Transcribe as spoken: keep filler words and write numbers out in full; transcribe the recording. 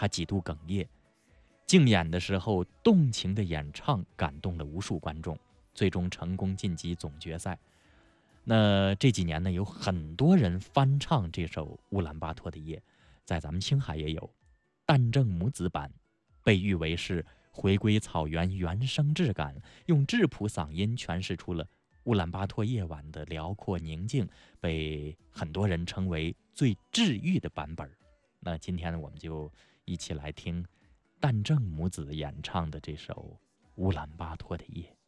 他几度哽咽。竞演的时候，动情的演唱感动了无数观众，最终成功晋级总决赛。那这几年呢，有很多人翻唱这首《乌兰巴托的夜》，在咱们青海也有但正母子版，被誉为是回归草原原生质感，用质朴嗓音诠释出了乌兰巴托夜晚的辽阔宁静，被很多人称为最治愈的版本。那今天呢，我们就一起来听但正母子演唱的这首《乌兰巴托的夜》。